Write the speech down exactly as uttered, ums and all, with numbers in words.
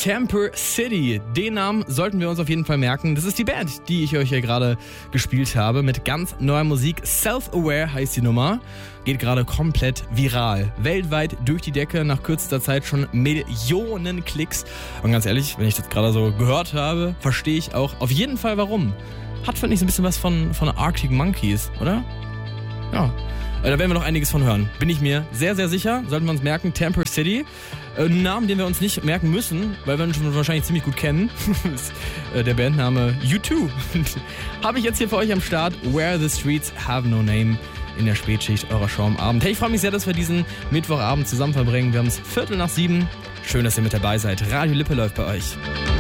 Temper City. Den Namen sollten wir uns auf jeden Fall merken. Das ist die Band, die ich euch hier gerade gespielt habe, mit ganz neuer Musik. Self-Aware heißt die Nummer. Geht gerade komplett viral. Weltweit durch die Decke, nach kürzester Zeit schon Millionen Klicks. Und ganz ehrlich, wenn ich das gerade so gehört habe, verstehe ich auch auf jeden Fall warum. Hat, finde ich, so ein bisschen was von, von Arctic Monkeys, oder? Ja. Da werden wir noch einiges von hören. Bin ich mir sehr, sehr sicher. Sollten wir uns merken, Temper City. Ein Namen, den wir uns nicht merken müssen, weil wir ihn schon wahrscheinlich ziemlich gut kennen. ist der Bandname U zwei. Habe ich jetzt hier für euch am Start. Where the Streets Have No Name in der Spätschicht eurer Show am Abend. Hey, ich freue mich sehr, dass wir diesen Mittwochabend zusammen verbringen. Wir haben es Viertel nach sieben. Schön, dass ihr mit dabei seid. Radio Lippe läuft bei euch.